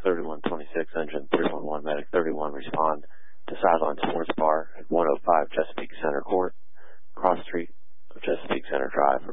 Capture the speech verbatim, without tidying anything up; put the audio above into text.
thirty-one twenty-six, engine three one one, medic thirty-one, respond to Sideline Sports Bar at one oh five Chesapeake Center Court, cross street of Chesapeake Center Drive.